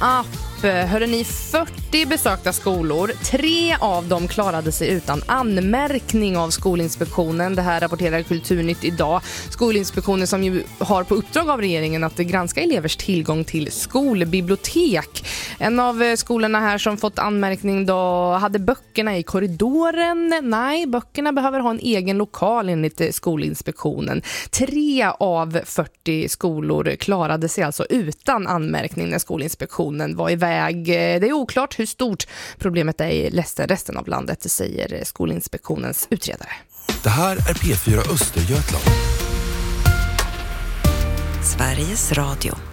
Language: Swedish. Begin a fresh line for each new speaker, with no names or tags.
app. Hörde ni, 40 besökta skolor. 3 av dem klarade sig utan anmärkning av Skolinspektionen. Det här rapporterar Kulturnytt idag. Skolinspektionen som ju har på uppdrag av regeringen att granska elevers tillgång till skolbibliotek. En av skolorna här som fått anmärkning då hade böckerna i korridoren. Nej, böckerna behöver ha en egen lokal enligt Skolinspektionen. 3 av 40 skolor klarade sig alltså utan anmärkning när Skolinspektionen var iväg. Det är oklart hur stort problemet är i resten av landet, säger Skolinspektionens utredare.
Det här är P4 Östergötland.
Sveriges Radio.